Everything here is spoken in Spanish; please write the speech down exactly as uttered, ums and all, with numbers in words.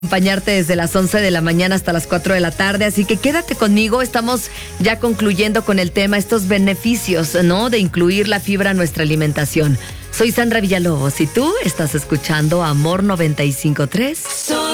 Acompañarte desde las once de la mañana hasta las cuatro de la tarde, así que quédate conmigo. Estamos ya concluyendo con el tema, estos beneficios, ¿no?, de incluir la fibra en nuestra alimentación. Soy Sandra Villalobos y tú estás escuchando Amor noventa y cinco punto tres.